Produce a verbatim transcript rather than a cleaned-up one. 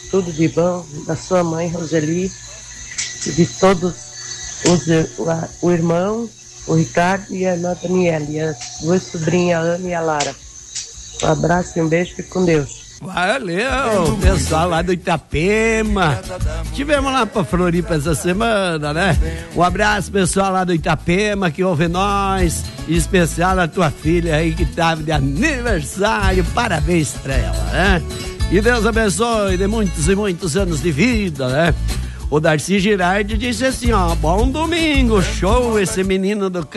tudo de bom, da sua mãe, Roseli, e de todos os, o, o irmão, o Ricardo e a irmã Daniela, e as duas sobrinhas, a Ana e a Lara. Um abraço e um beijo, fique com Deus. Valeu, pessoal lá do Itapema. Tivemos lá pra Floripa essa semana, né? Um abraço, pessoal lá do Itapema que ouve nós, em especial a tua filha aí que tava de aniversário. Parabéns pra ela, né? E Deus abençoe de muitos e muitos anos de vida, né? O Darcy Girardi disse assim, ó, bom domingo, show esse menino do